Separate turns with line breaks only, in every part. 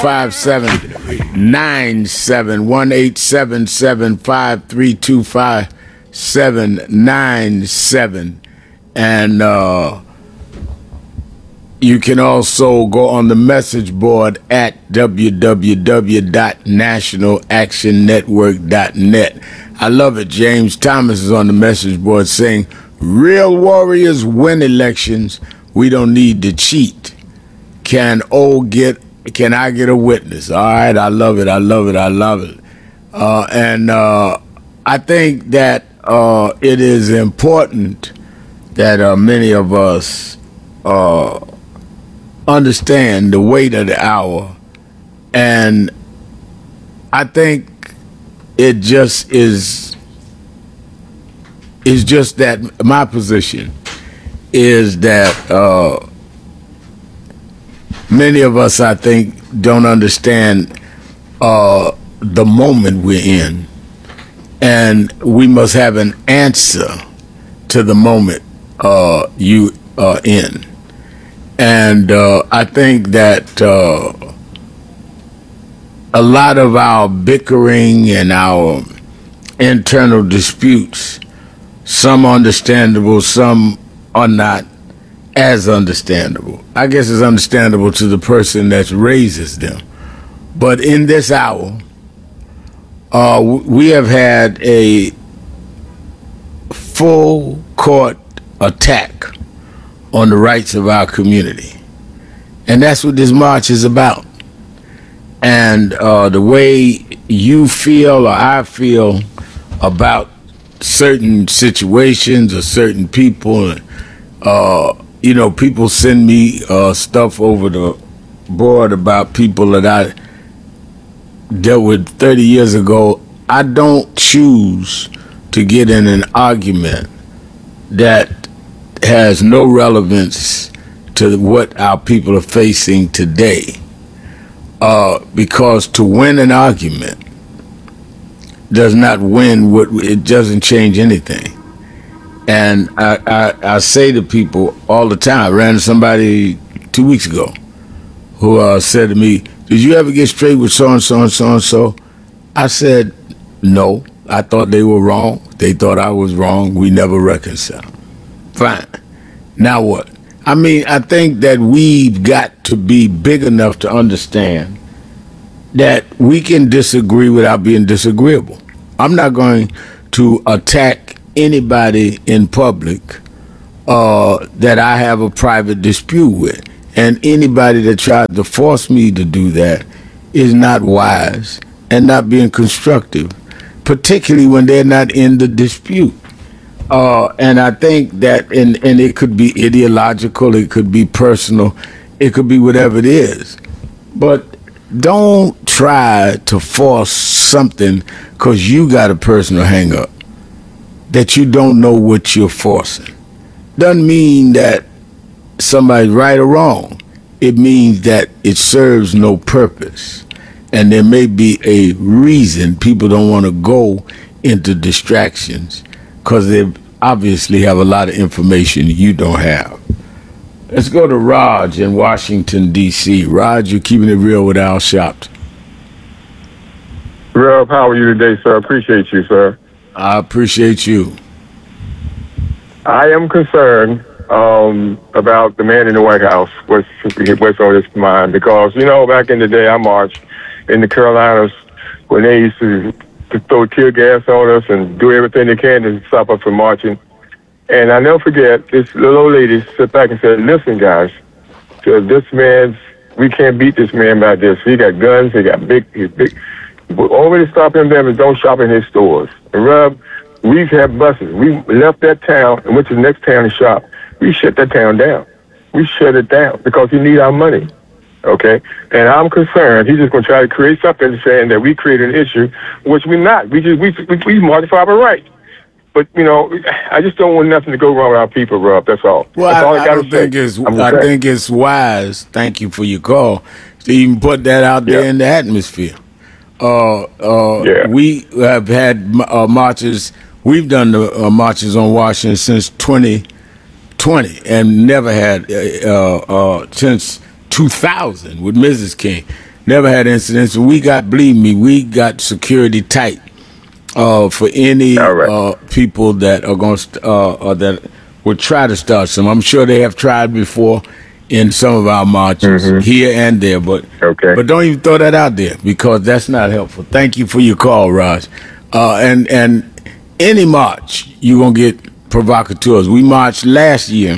5797 1-877-532-5797. And you can also go on the message board at www.nationalactionnetwork.net. I love it. James Thomas is on the message board saying, real warriors win elections. We don't need to cheat. Can I get a witness? All right, I love it. And I think that it is important that many of us understand the weight of the hour. And I think it just is just that my position is that many of us, I think, don't understand the moment we're in, and we must have an answer to the moment you are in. And I think that a lot of our bickering and our internal disputes, some understandable, some are not as understandable. I guess it's understandable to the person that raises them. But in this hour, we have had a full court attack on the rights of our community. And that's what this march is about. And the way you feel or I feel about certain situations or certain people, people send me stuff over the board about people that I dealt with 30 years ago. I don't choose to get in an argument that has no relevance to what our people are facing today. Because to win an argument does not win it doesn't change anything. And I say to people all the time, I ran into somebody 2 weeks ago who said to me, did you ever get straight with so-and-so and so-and-so? I said, no. I thought they were wrong. They thought I was wrong. We never reconciled. Fine. Now what? I mean, I think that we've got to be big enough to understand that we can disagree without being disagreeable. I'm not going to attack anybody in public that I have a private dispute with. And anybody that tries to force me to do that is not wise and not being constructive, particularly when they're not in the dispute. And I think that, and it could be ideological, it could be personal, it could be whatever it is. But don't try to force something because you got a personal hang up that you don't know what you're forcing. Doesn't mean that somebody's right or wrong. It means that it serves no purpose. And there may be a reason people don't want to go into distractions because they obviously have a lot of information you don't have. Let's go to Raj in Washington, D.C. Raj, you're keeping it real with Al Sharpton.
Rob, how are you today, sir? Appreciate you, sir.
I appreciate you.
I am concerned about the man in the White House, what's on his mind, because, back in the day, I marched in the Carolinas when they used to throw tear gas on us and do everything they can to stop us from marching. And I never forget, this little old lady sat back and said, listen, guys, we can't beat this man by this. He got guns, he's big. Already stop him there and don't shop in his stores. And Rob, we've had buses. We left that town and went to the next town and shopped. We shut that town down. We shut it down because he need our money. Okay? And I'm concerned he's just going to try to create something saying that we create an issue, which we're not. We march for our rights. But, I just don't want nothing to go wrong with our people, Rob. That's all.
Well,
that's all
I think it's wise, thank you for your call, to even put that out there in the atmosphere. We have had marches. We've done the marches on Washington since 2020 and never had since 2000 with Mrs. King. Never had incidents. Believe me, we got security tight for any
All right.
people that are going to that would try to start some. I'm sure they have tried before in some of our marches here and there, but
Okay.
but don't even throw that out there because that's not helpful. Thank you for your call, Raj. And any march you're gonna get provocateurs. We marched last year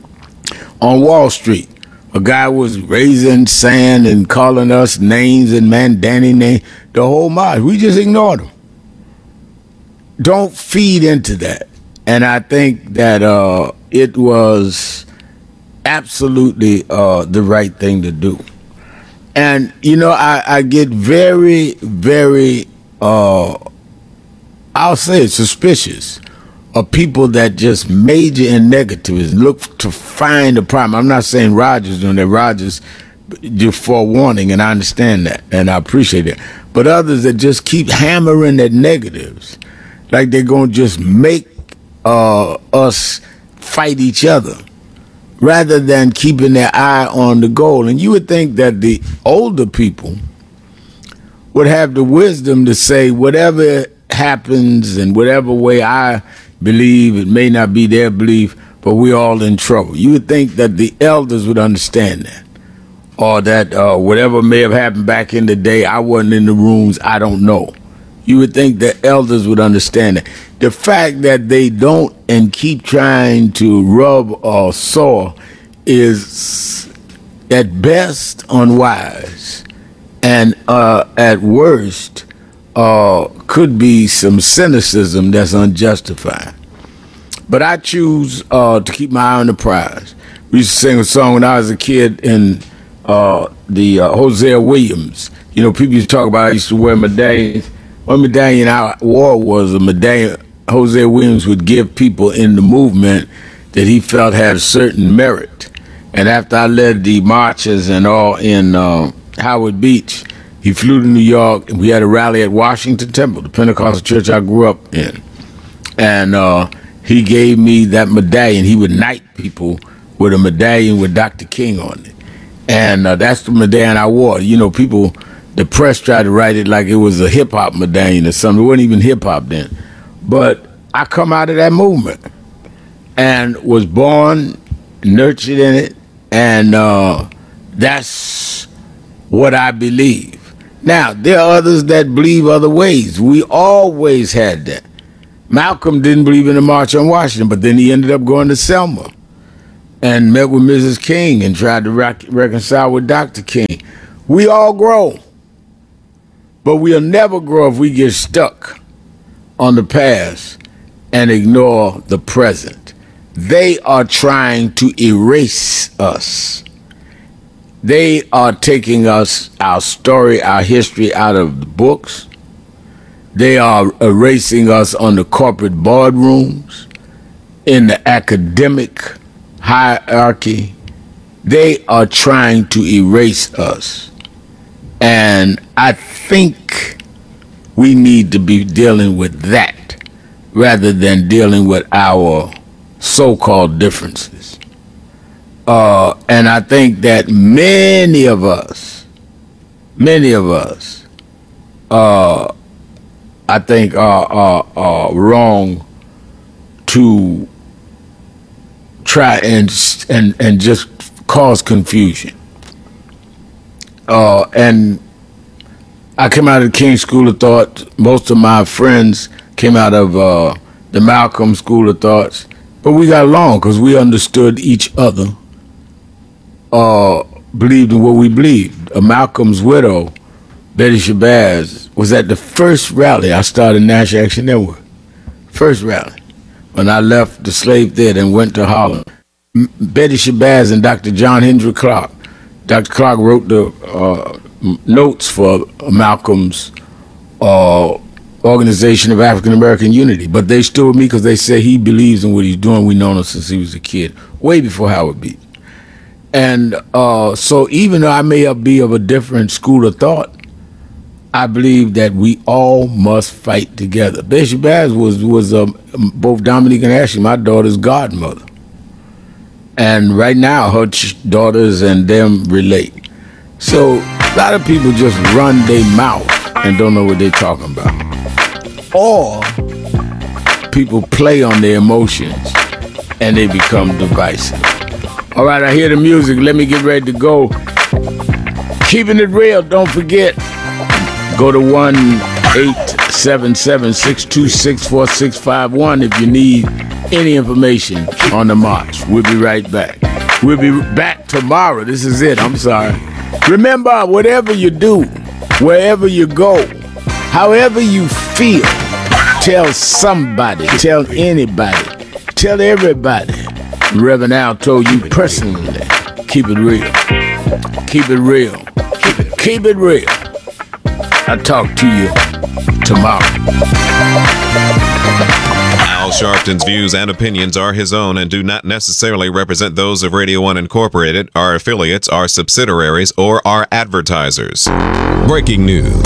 on Wall Street. A guy was raising sand and calling us names and Mandani name. The whole march, we just ignored him. Don't feed into that. And I think that it was absolutely the right thing to do. And, you know, I get very, very, I'll say it, suspicious of people that just major in negativism, look to find a problem. I'm not saying Rogers doing that. Rogers, just forewarning, and I understand that, and I appreciate it. But others that just keep hammering at negatives, like they're going to just make us fight each other, rather than keeping their eye on the goal. And you would think that the older people would have the wisdom to say, whatever happens and whatever way I believe, it may not be their belief, but we're all in trouble. You would think that the elders would understand that. Or that whatever may have happened back in the day, I wasn't in the rooms, I don't know. You would think the elders would understand that. The fact that they don't and keep trying to rub or saw is at best unwise, and at worst could be some cynicism that's unjustified. But I choose to keep my eye on the prize. We used to sing a song when I was a kid in the Hosea Williams. You know, people used to talk about I used to wear medallions. One medallion I wore was a medallion Hosea Williams would give people in the movement that he felt had a certain merit. And after I led the marches and all in Howard Beach, he flew to New York, and we had a rally at Washington Temple, the Pentecostal church I grew up in. And he gave me that medallion. He would knight people with a medallion with Dr. King on it. And that's the medallion I wore. You know, people, the press tried to write it like it was a hip-hop medallion or something. It wasn't even hip-hop then. But I come out of that movement and was born, nurtured in it, and that's what I believe. Now, there are others that believe other ways. We always had that. Malcolm didn't believe in the March on Washington, but then he ended up going to Selma and met with Mrs. King and tried to reconcile with Dr. King. We all grow, but we'll never grow if we get stuck on the past and ignore the present. They are trying to erase us. They are taking us, our story, our history out of the books. They are erasing us on the corporate boardrooms, in the academic hierarchy. They are trying to erase us. And I think we need to be dealing with that rather than dealing with our so-called differences. And I think that many of us, I think are wrong to try and just cause confusion. And I came out of the King School of Thought. Most of my friends came out of the Malcolm School of Thoughts, but we got along because we understood each other. Believed in what we believed. Malcolm's widow, Betty Shabazz, was at the first rally I started National Action Network. First rally. When I left the slave theater and went to Harlem. Betty Shabazz and Dr. John Henry Clark. Dr. Clark wrote the notes for Malcolm's Organization of African American Unity. But they stood with me because they said he believes in what he's doing. We've known him since he was a kid, way before Howard Beach. And so even though I may be of a different school of thought, I believe that we all must fight together. Betty Shabazz was both Dominique and Ashley, my daughter's godmother. And right now, her daughters and them relate. So A lot of people just run their mouth and don't know what they're talking about. Or people play on their emotions and they become divisive. All right, I hear the music. Let me get ready to go. Keeping it real, don't forget. Go to 1-877-626-4651 if you need any information on the march. We'll be right back. We'll be back tomorrow. This is it. I'm sorry. Remember, whatever you do, wherever you go, however you feel, tell somebody, tell anybody, tell everybody. Reverend Al told you personally, keep it real. Keep it real. Keep it real. I'll talk to you tomorrow.
Al Sharpton's views and opinions are his own and do not necessarily represent those of Radio 1 Incorporated, our affiliates, our subsidiaries, or our advertisers. Breaking news.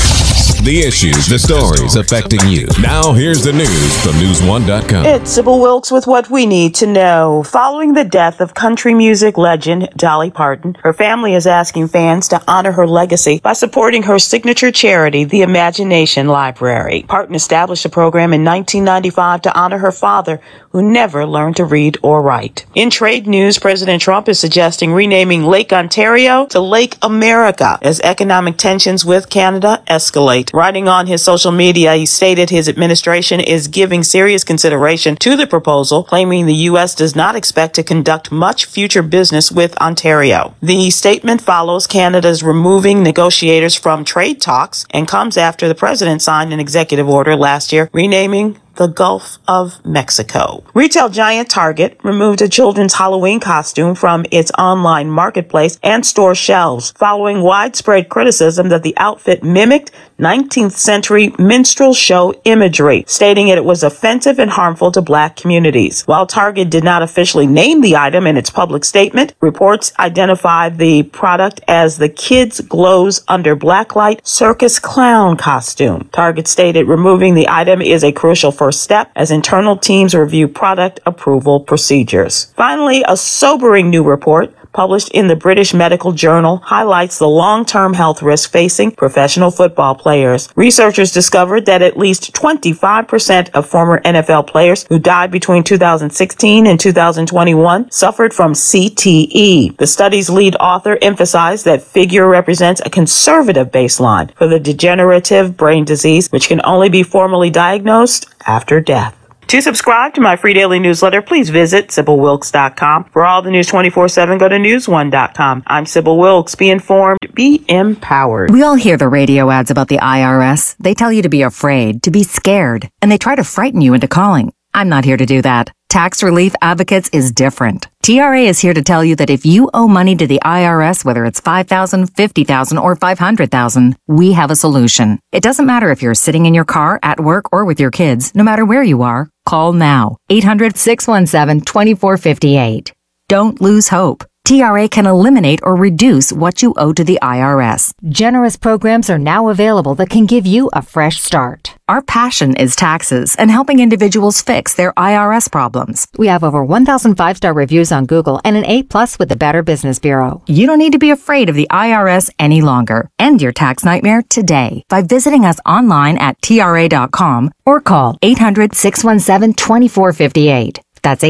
The issues, the stories affecting you. Now here's the news from News1.com.
It's Sybil Wilkes with what we need to know. Following the death of country music legend Dolly Parton, her family is asking fans to honor her legacy by supporting her signature charity, the Imagination Library. Parton established a program in 1995 to honor her father, who never learned to read or write. In trade news, President Trump is suggesting renaming Lake Ontario to Lake America as economic tensions with Canada escalate. Writing on his social media, he stated his administration is giving serious consideration to the proposal, claiming the U.S. does not expect to conduct much future business with Ontario. The statement follows Canada's removing negotiators from trade talks and comes after the president signed an executive order last year renaming the Gulf of Mexico. Retail giant Target removed a children's Halloween costume from its online marketplace and store shelves following widespread criticism that the outfit mimicked 19th century minstrel show imagery, stating it was offensive and harmful to Black communities. While Target did not officially name the item in its public statement, reports identified the product as the Kids Glows Under Blacklight Circus Clown costume. Target stated removing the item is a crucial first step as internal teams review product approval procedures. Finally, a sobering new report published in the British Medical Journal highlights the long-term health risk facing professional football players. Researchers discovered that at least 25% of former NFL players who died between 2016 and 2021 suffered from CTE. The study's lead author emphasized that figure represents a conservative baseline for the degenerative brain disease, which can only be formally diagnosed after death. To subscribe to my free daily newsletter, please visit SybilWilkes.com. For all the news 24/7, go to News1.com. I'm Sybil Wilkes. Be informed, be empowered.
We all hear the radio ads about the IRS. They tell you to be afraid, to be scared, and they try to frighten you into calling. I'm not here to do that. Tax Relief Advocates is different. TRA is here to tell you that if you owe money to the IRS, whether it's $5,000, $50,000, or $500,000, we have a solution. It doesn't matter if you're sitting in your car, at work, or with your kids. No matter where you are, call now. 800-617-2458. Don't lose hope. TRA can eliminate or reduce what you owe to the IRS.
Generous programs are now available that can give you a fresh start.
Our passion is taxes and helping individuals fix their IRS problems.
We have over 1,000 5-star reviews on Google and an A+ with the Better Business Bureau.
You don't need to be afraid of the IRS any longer. End your tax nightmare today by visiting us online at TRA.com or call 800-617-2458. That's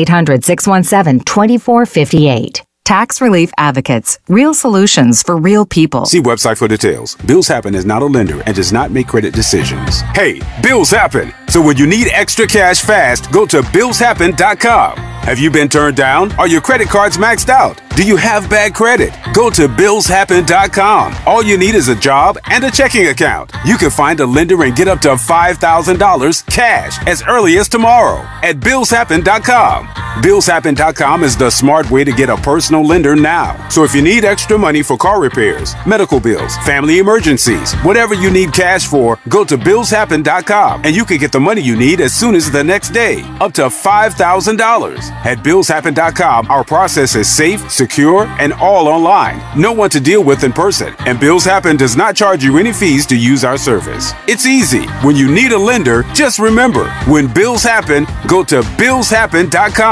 800-617-2458. Tax Relief Advocates. Real solutions for real people.
See website for details. Bills Happen is not a lender and does not make credit decisions. Hey, bills happen. So when you need extra cash fast, go to BillsHappen.com. Have you been turned down? Are your credit cards maxed out? Do you have bad credit? Go to BillsHappen.com. All you need is a job and a checking account. You can find a lender and get up to $5,000 cash as early as tomorrow at BillsHappen.com. BillsHappen.com is the smart way to get a personal lender now. So if you need extra money for car repairs, medical bills, family emergencies, whatever you need cash for, go to BillsHappen.com and you can get the money you need as soon as the next day, up to $5,000. At BillsHappen.com, our process is safe, secure, and all online. No one to deal with in person, and Bills Happen does not charge you any fees to use our service. It's easy. When you need a lender, just remember, when bills happen, go to BillsHappen.com.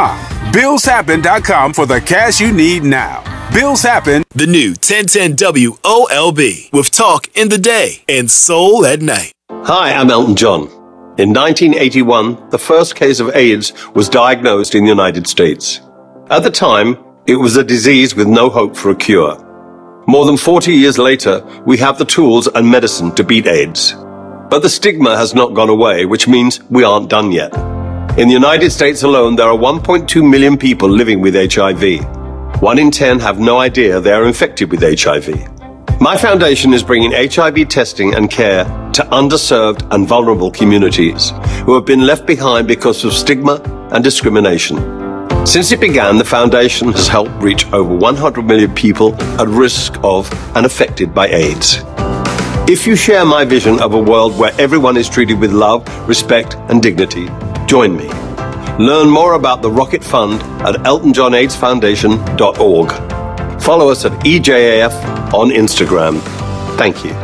BillsHappen.com for the cash you need now. Bills Happen.
The new 1010 WOLB with talk in the day and soul at night.
Hi, I'm Elton John. In 1981, the first case of AIDS was diagnosed in the United States. At the time, it was a disease with no hope for a cure. More than 40 years later, we have the tools and medicine to beat AIDS. But the stigma has not gone away, which means we aren't done yet. In the United States alone, there are 1.2 million people living with HIV. 1 in 10 have no idea they are infected with HIV. My foundation is bringing HIV testing and care to underserved and vulnerable communities who have been left behind because of stigma and discrimination. Since it began, the foundation has helped reach over 100 million people at risk of and affected by AIDS. If you share my vision of a world where everyone is treated with love, respect, and dignity, join me. Learn more about the Rocket Fund at eltonjohnaidsfoundation.org. Follow us at EJAF on Instagram. Thank you.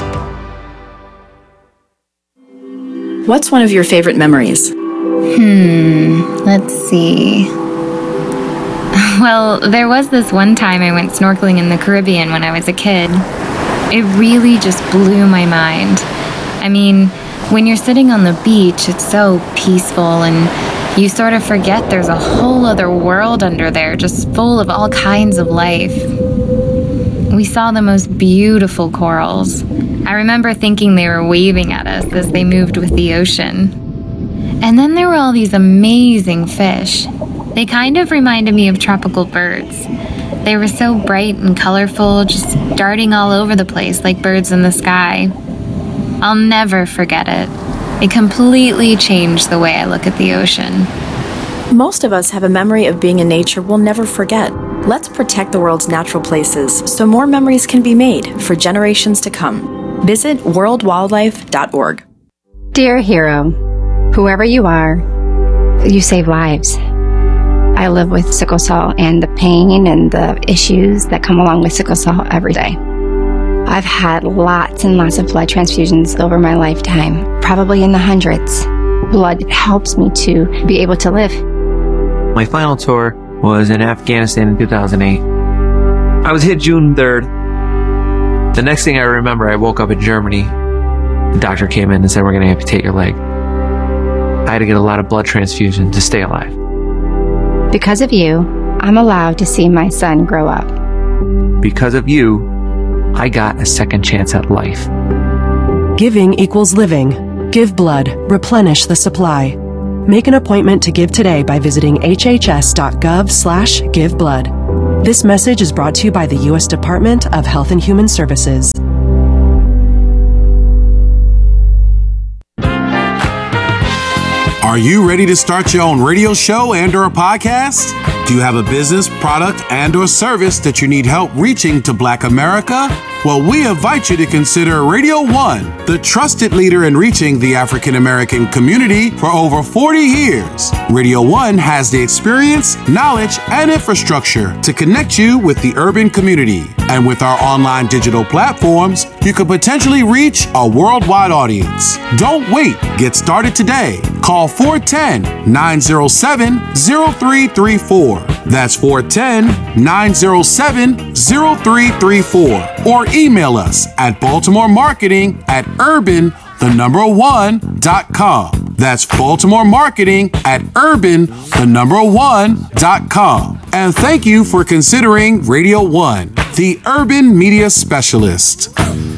What's one of your favorite memories?
Let's see. Well, there was this one time I went snorkeling in the Caribbean when I was a kid. It really just blew my mind. I mean, when you're sitting on the beach, it's so peaceful and you sort of forget there's a whole other world under there, just full of all kinds of life. We saw the most beautiful corals. I remember thinking they were waving at us as they moved with the ocean. And then there were all these amazing fish. They kind of reminded me of tropical birds. They were so bright and colorful, just darting all over the place like birds in the sky. I'll never forget it. It completely changed the way I look at the ocean.
Most of us have a memory of being in nature we'll never forget. Let's protect the world's natural places so more memories can be made for generations to come. Visit worldwildlife.org.
Dear hero, whoever you are, you save lives. I live with sickle cell and the pain and the issues that come along with sickle cell every day. I've had lots and lots of blood transfusions over my lifetime, probably in the hundreds. Blood helps me to be able to live.
My final tour was in Afghanistan in 2008. I was hit June 3rd. The next thing I remember, I woke up in Germany. The doctor came in and said, "We're going to amputate your leg." I had to get a lot of blood transfusion to stay alive.
Because of you, I'm allowed to see my son grow up.
Because of you, I got a second chance at life.
Giving equals living. Give blood. Replenish the supply. Make an appointment to give today by visiting hhs.gov/giveblood. This message is brought to you by the U.S. Department of Health and Human Services.
Are you ready to start your own radio show and/or a podcast? Do you have a business, product, and/or service that you need help reaching to Black America? Well, we invite you to consider Radio One, the trusted leader in reaching the African American community for over 40 years. Radio One has the experience, knowledge, and infrastructure to connect you with the urban community. And with our online digital platforms, you could potentially reach a worldwide audience. Don't wait. Get started today. Call 410-907-0334. That's 410-907-0334. Or email us at baltimoremarketing@urban1.com. That's baltimoremarketing@urban1.com. And thank you for considering Radio One, the urban media specialist.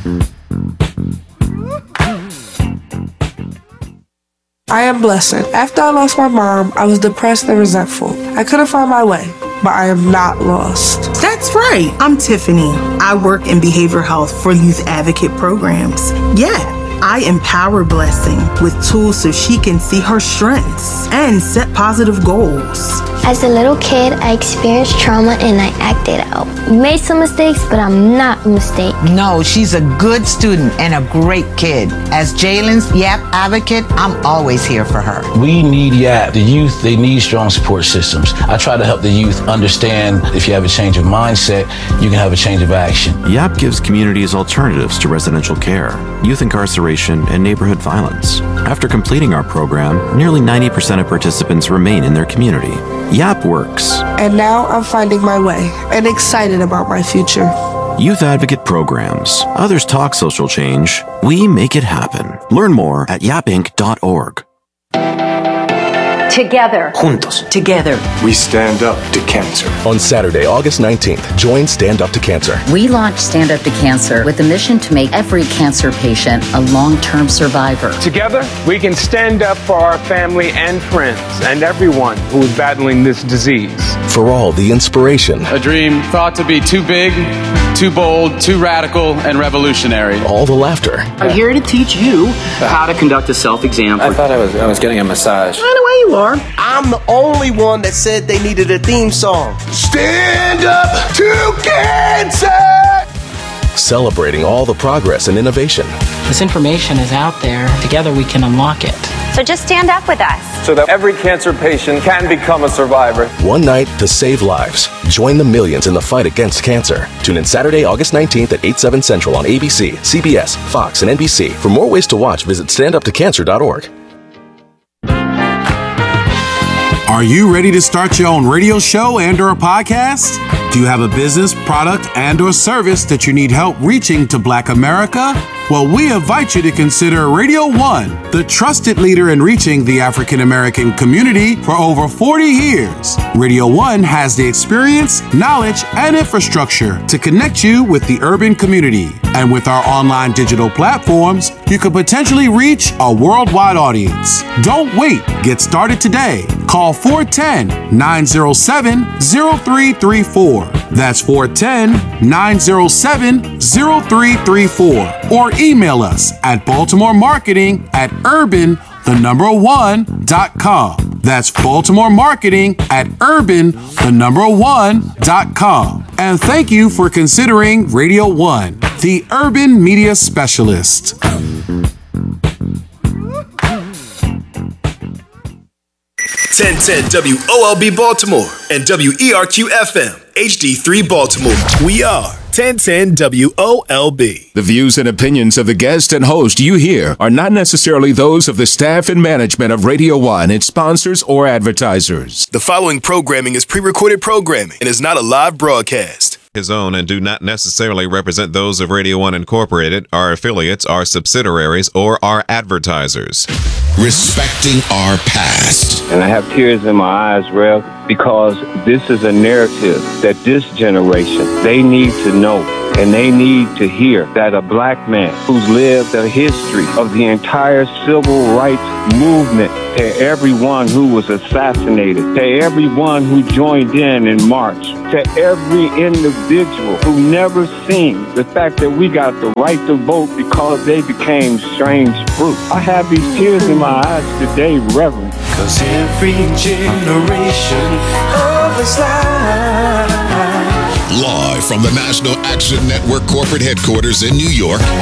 I am Blessing. After I lost my mom, I was depressed and resentful. I couldn't find my way, but I am not lost.
That's right. I'm Tiffany. I work in behavioral health for youth advocate programs. Yeah, I empower Blessing with tools so she can see her strengths and set positive goals.
As a little kid, I experienced trauma and I acted out. Made some mistakes, but I'm not a mistake.
No, she's a good student and a great kid. As Jalen's YAP advocate, I'm always here for her.
We need YAP. The youth, they need strong support systems. I try to help the youth understand if you have a change of mindset, you can have a change of action.
YAP gives communities alternatives to residential care. Youth incarceration incarceration, and neighborhood violence. After completing our program, nearly 90% of participants remain in their community. YAP works.
And now I'm finding my way and excited about my future.
Youth Advocate Programs. Others talk social change. We make it happen. Learn more at yapinc.org.
Together.
Juntos.
Together.
We stand up to cancer.
On Saturday, August 19th, join Stand Up to Cancer.
We launched Stand Up to Cancer with the mission to make every cancer patient a long-term survivor.
Together, we can stand up for our family and friends and everyone who is battling this disease.
For all the inspiration.
A dream thought to be too big, too bold, too radical, and revolutionary.
All the laughter.
I'm here to teach you how to conduct a self-exam.
I thought I was getting a massage.
I know where you are. I'm the only one that said they needed a theme song.
Stand up to cancer! Celebrating all the progress and innovation.
This information is out there. Together we can unlock it.
So just stand up with us.
So that every cancer patient can become a survivor.
One night to save lives. Join the millions in the fight against cancer. Tune in Saturday, August 19th at 8, 7 Central on ABC, CBS, Fox, and NBC. For more ways to watch, visit standuptocancer.org.
Are you ready to start your own radio show and/or a podcast? Do you have a business, product, and/or service that you need help reaching to Black America? Well, we invite you to consider Radio One, the trusted leader in reaching the African American community for over 40 years. Radio One has the experience, knowledge, and infrastructure to connect you with the urban community. And with our online digital platforms, you could potentially reach a worldwide audience. Don't wait. Get started today. Call 410-907-0334. That's 410-907-0334. Or email us at baltimoremarketing@urban1.com. That's baltimoremarketing@urban1.com. And thank you for considering Radio One, the urban media specialist.
1010 WOLB Baltimore and WERQ FM HD3 Baltimore. We are 1010 WOLB.
The views and opinions of the guest and host you hear are not necessarily those of the staff and management of Radio One, its sponsors, or advertisers.
The following programming is pre-recorded programming and is not a live broadcast.
His own and do not necessarily represent those of Radio One Incorporated, our affiliates, our subsidiaries, or our advertisers.
Respecting our past.
And I have tears in my eyes, Rev, because this is a narrative that this generation, they need to know. And they need to hear that a black man who's lived a history of the entire civil rights movement, to everyone who was assassinated, to everyone who joined in March, to every individual who never seen the fact that we got the right to vote because they became strange fruit. I have these tears in my eyes today, Reverend.
Cause every generation of this life.
Live from the National Action Network corporate headquarters in New York,